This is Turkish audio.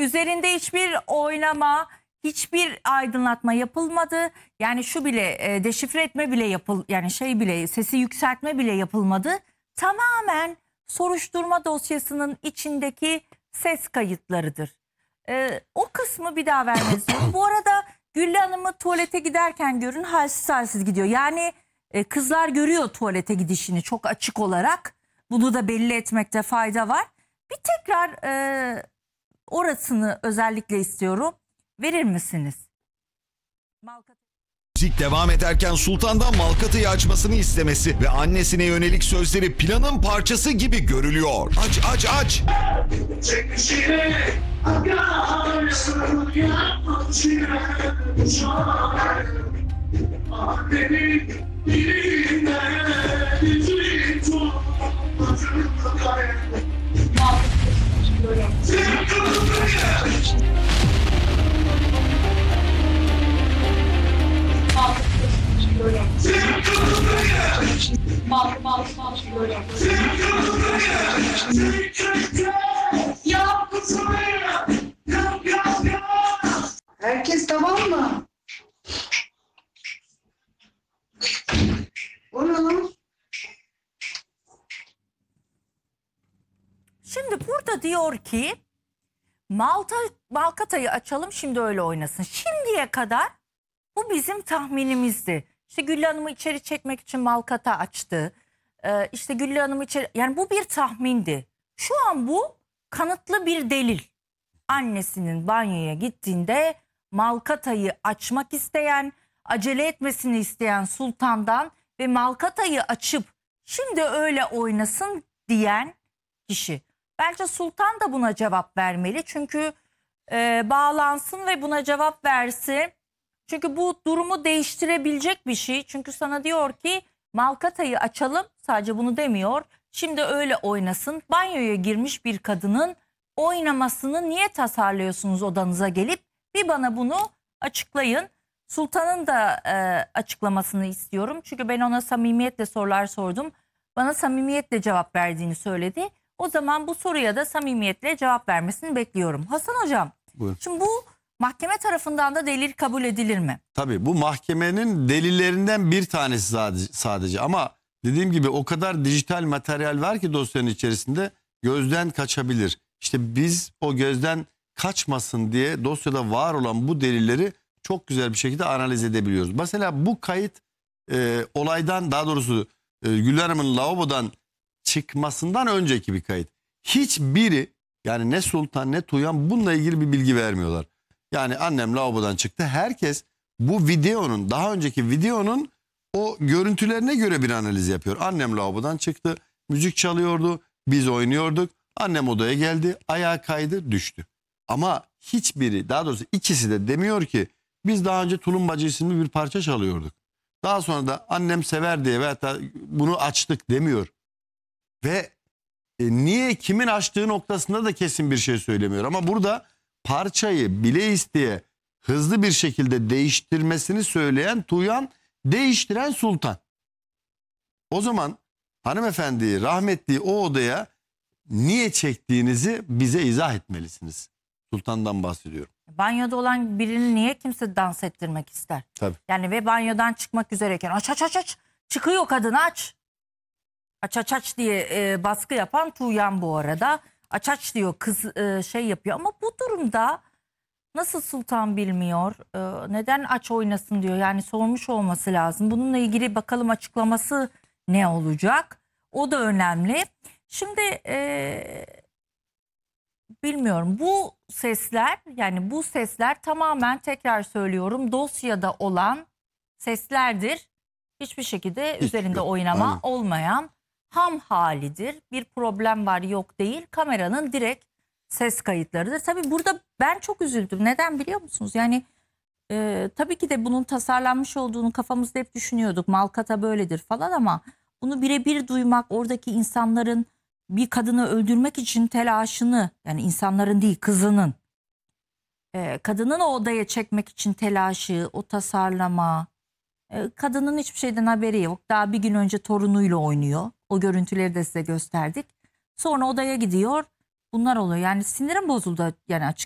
Üzerinde hiçbir oynama, hiçbir aydınlatma yapılmadı. Yani şu bile deşifre etme bile yani şey bile, sesi yükseltme bile yapılmadı. Tamamen soruşturma dosyasının içindeki ses kayıtlarıdır. O kısmı bir daha vermek istiyorum. Bu arada Güllü Hanım'ı tuvalete giderken görün, halsiz halsiz gidiyor. Yani kızlar görüyor tuvalete gidişini çok açık olarak. Bunu da belli etmekte fayda var. Bir tekrar orasını özellikle istiyorum. Verir misiniz? Müzik devam ederken Sultan'dan Malkata'yı açmasını istemesi ve annesine yönelik sözleri planın parçası gibi görülüyor. Aç aç aç. Herkes tamam mı? O ne lan? Şimdi burada diyor ki Malkata'yı açalım, şimdi öyle oynasın. Şimdiye kadar bu bizim tahminimizdi. İşte Güllü Hanım'ı içeri çekmek için Malkata açtı. İşte Güllü Hanım'ı içeri... Yani bu bir tahmindi. Şu an bu kanıtlı bir delil. Annesinin banyoya gittiğinde Malkata'yı açmak isteyen, acele etmesini isteyen Sultan'dan ve Malkata'yı açıp şimdi öyle oynasın diyen kişi. Bence Sultan da buna cevap vermeli. Çünkü bağlansın ve buna cevap versin. Çünkü bu durumu değiştirebilecek bir şey. Çünkü sana diyor ki Malkata'yı açalım, sadece bunu demiyor. Şimdi öyle oynasın. Banyoya girmiş bir kadının oynamasını niye tasarlıyorsunuz odanıza gelip? Bir bana bunu açıklayın. Sultan'ın da açıklamasını istiyorum. Çünkü ben ona samimiyetle sorular sordum. Bana samimiyetle cevap verdiğini söyledi. O zaman bu soruya da samimiyetle cevap vermesini bekliyorum. Hasan Hocam, Buyurun. şimdi bu mahkeme tarafından da delil kabul edilir mi? Tabii bu mahkemenin delillerinden bir tanesi sadece. Ama dediğim gibi o kadar dijital materyal var ki dosyanın içerisinde gözden kaçabilir. İşte biz o gözden kaçmasın diye dosyada var olan bu delilleri çok güzel bir şekilde analiz edebiliyoruz. Mesela bu kayıt olaydan, daha doğrusu Güllü Hanım'ın lavabodan çıkmasından önceki bir kayıt. Hiçbiri, yani ne Sultan ne Tuğyan bununla ilgili bir bilgi vermiyorlar. Yani annem lavabodan çıktı. Herkes bu videonun, daha önceki videonun o görüntülerine göre bir analiz yapıyor. Annem lavabodan çıktı, müzik çalıyordu, biz oynuyorduk. Annem odaya geldi, ayağa kaydı, düştü. Ama hiçbiri, daha doğrusu ikisi de demiyor ki biz daha önce Tulumbacı isimli bir parça çalıyorduk. Daha sonra da annem sever diye veyahut da bunu açtık demiyor. Ve niye, kimin açtığı noktasında da kesin bir şey söylemiyor. Ama burada parçayı bile isteye hızlı bir şekilde değiştirmesini söyleyen Tuğyan, değiştiren Sultan. O zaman hanımefendiyi, rahmetliyi o odaya niye çektiğinizi bize izah etmelisiniz. Sultan'dan bahsediyorum. Banyoda olan birini niye kimse dans ettirmek ister? Tabii. Yani ve banyodan çıkmak üzereyken aç aç aç aç, çıkıyor kadın, aç. Aç aç aç diye baskı yapan Tuğyan bu arada. Aç aç diyor kız, şey yapıyor. Ama bu durumda nasıl Sultan bilmiyor? Neden aç oynasın diyor. Yani sormuş olması lazım. Bununla ilgili bakalım açıklaması ne olacak? O da önemli. Şimdi bilmiyorum, bu sesler, yani bu sesler tamamen, tekrar söylüyorum, dosyada olan seslerdir. Hiçbir şekilde Hiç üzerinde yok. oynama Aynen. olmayan ham halidir. Bir problem var yok değil. Kameranın direkt ses kayıtlarıdır. Tabii burada ben çok üzüldüm. Neden biliyor musunuz? Yani tabii ki de bunun tasarlanmış olduğunu kafamızda hep düşünüyorduk. Malkata böyledir falan, ama bunu birebir duymak, oradaki insanların bir kadını öldürmek için telaşını, yani insanların değil kızının, kadının o odaya çekmek için telaşı, o tasarlama, kadının hiçbir şeyden haberi yok. Daha bir gün önce torunuyla oynuyor. O görüntüleri de size gösterdik. Sonra odaya gidiyor. Bunlar oluyor. Yani sinirim bozuldu yani açık.